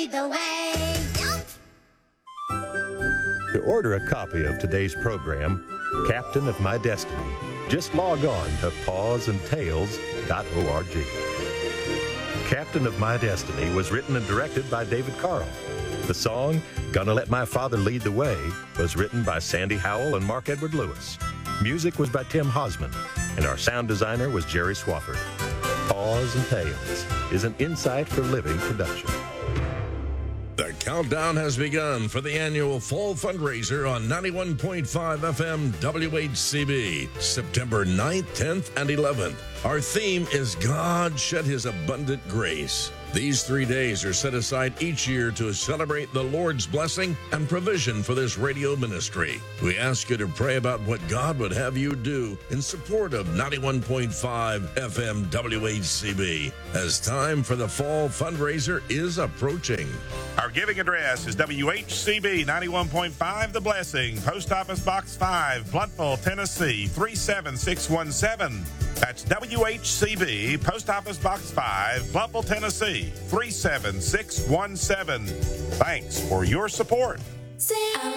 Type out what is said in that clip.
lead the way. To order a copy of today's program, Captain of My Destiny, just log on to pawsandtails.org. Captain of My Destiny was written and directed by David Carl. The song, Gonna Let My Father Lead the Way, was written by Sandy Howell and Mark Edward Lewis. Music was by Tim Hosman, and our sound designer was Jerry Swafford. Paws and Tails is an Insight for Living production. The countdown has begun for the annual fall fundraiser on 91.5 FM WHCB, September 9th, 10th, and 11th. Our theme is God Shed His Abundant Grace. These 3 days are set aside each year to celebrate the Lord's blessing and provision for this radio ministry. We ask you to pray about what God would have you do in support of 91.5 FM WHCB as time for the fall fundraiser is approaching. Our giving address is WHCB 91.5 The Blessing, Post Office Box 5, Blountville, Tennessee 37617. That's WHCB, Post Office Box 5, Blountville, Tennessee 37617. Thanks for your support. Sing